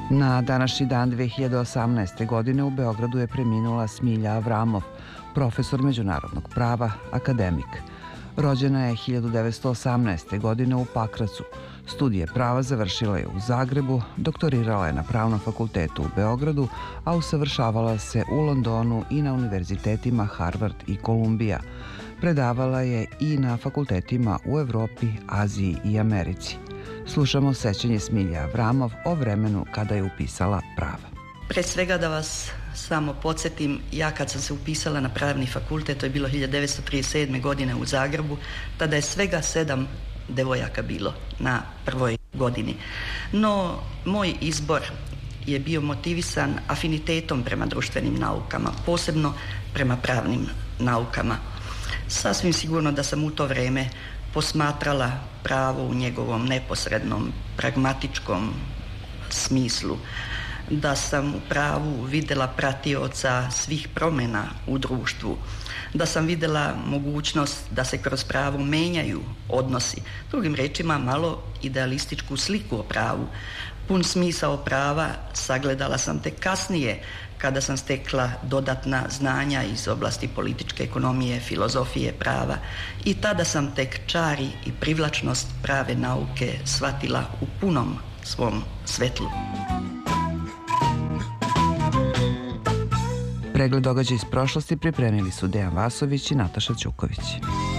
Na današnji dan 2018. godine u Beogradu je preminula Smilja Avramov, profesor međunarodnog prava, akademik. Rođena je 1918. godine u Pakracu. Studije prava završila je u Zagrebu, doktorirala je na Pravnom fakultetu u Beogradu, a usavršavala se u Londonu i na univerzitetima Harvard i Kolumbija. Predavala je i na fakultetima u Evropi, Aziji i Americi. Slušamo sećanje Smilje Avramov o vremenu kada je upisala prava. Pre svega da vas samo podsjetim, ja kad sam se upisala na Pravni fakultet, to je bilo 1937. godine u Zagrebu, tada je svega 7 devojaka bilo na prvoj godini. No, moj izbor je bio motivisan afinitetom prema društvenim naukama, posebno prema pravnim naukama. Sasvim sigurno da sam u to vreme posmatrala pravo u njegovom neposrednom, pragmatičkom smislu, da sam u pravu vidjela pratioca svih promjena u društvu, da sam vidjela mogućnost da se kroz pravo menjaju odnosi. Drugim rečima, malo idealističku sliku o pravu. Pun smisao prava sagledala sam tek kasnije, kada sam stekla dodatna znanja iz oblasti političke ekonomije, filozofije prava, i tada sam tek čari i privlačnost prave nauke shvatila u punom svom svetlu. Pregled događaja iz prošlosti pripremili su Dejan Vasović i Nataša Ćuković.